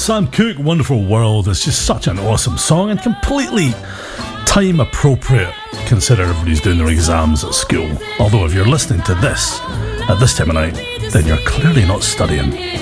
Sam Cooke, Wonderful World is just such an awesome song and completely time appropriate considering everybody's doing their exams at school. Although if you're listening to this at this time of night, then you're clearly not studying.